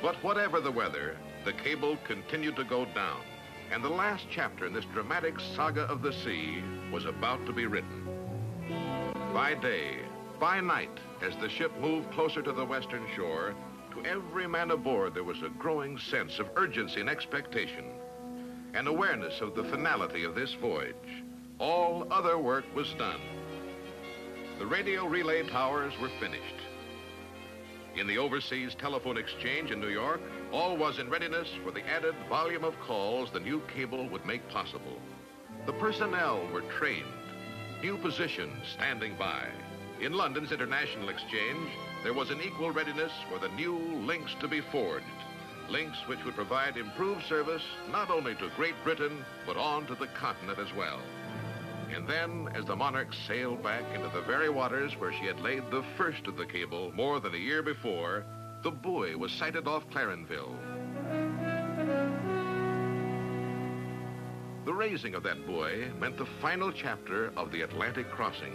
But whatever the weather, the cable continued to go down, and the last chapter in this dramatic saga of the sea was about to be written. By day, by night, as the ship moved closer to the western shore, to every man aboard there was a growing sense of urgency and expectation, an awareness of the finality of this voyage. All other work was done. The radio relay towers were finished. In the overseas telephone exchange in New York, all was in readiness for the added volume of calls the new cable would make possible. The personnel were trained, new positions standing by. In London's international exchange, there was an equal readiness for the new links to be forged, links which would provide improved service not only to Great Britain, but on to the continent as well. And then, as the Monarch sailed back into the very waters where she had laid the first of the cable more than a year before, the buoy was sighted off Clarenville. The raising of that buoy meant the final chapter of the Atlantic crossing.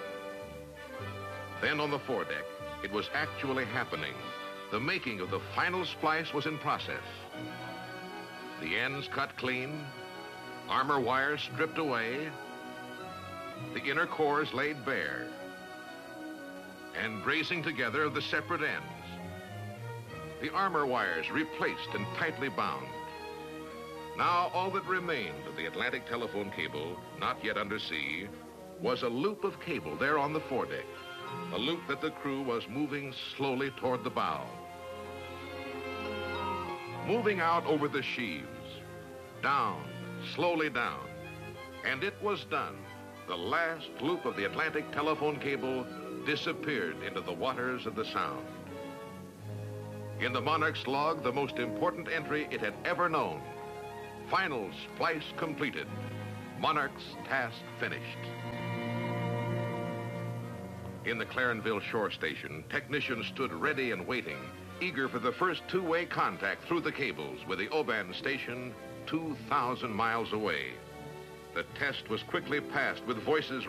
Then on the foredeck, it was actually happening. The making of the final splice was in process. The ends cut clean, armor wires stripped away, the inner cores laid bare, and bracing together of the separate ends. The armor wires replaced and tightly bound. Now all that remained of the Atlantic telephone cable, not yet under sea, was a loop of cable there on the foredeck, a loop that the crew was moving slowly toward the bow. Moving out over the sheaves, down, slowly down, and it was done. The last loop of the Atlantic telephone cable disappeared into the waters of the Sound. In the Monarch's log, the most important entry it had ever known. Final splice completed. Monarch's task finished. In the Clarenville shore station, technicians stood ready and waiting, eager for the first two-way contact through the cables with the Oban station 2,000 miles away. The test was quickly passed with voices